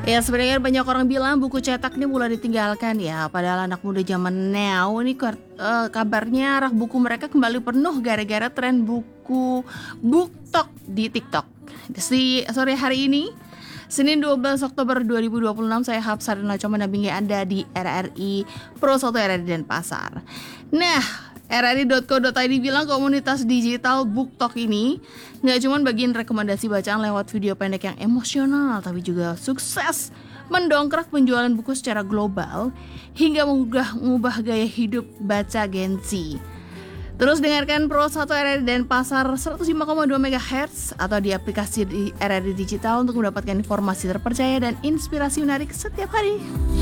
Ya sebenarnya banyak orang bilang buku cetak ini mulai ditinggalkan ya. Padahal anak muda zaman now ini kabarnya rak buku mereka kembali penuh gara-gara tren buku BookTok di TikTok. Sore hari ini Senin 12 Oktober 2026 saya Hapsar dan Laco mendampingi Anda di RRI Pro 1 RRI Denpasar. Nah, rri.co.id bilang komunitas digital BookTok ini nggak cuma bagiin rekomendasi bacaan lewat video pendek yang emosional, tapi juga sukses mendongkrak penjualan buku secara global hingga mengubah gaya hidup baca Gen Z. Terus dengarkan Pro 1 RRI Denpasar 105,2 MHz atau di aplikasi di RRI Digital untuk mendapatkan informasi terpercaya dan inspirasi menarik setiap hari.